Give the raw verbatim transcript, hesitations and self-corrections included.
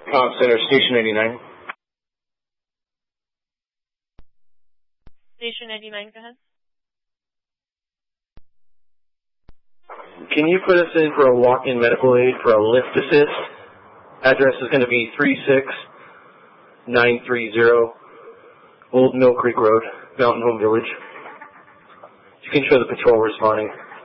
Comm Center, Station ninety-nine. Station ninety-nine, go ahead. Can you put us in for a walk-in medical aid for a lift assist? Address is going to be three six nine three zero Old Mill Creek Road, Mountain Home Village. You can show the patrol responding.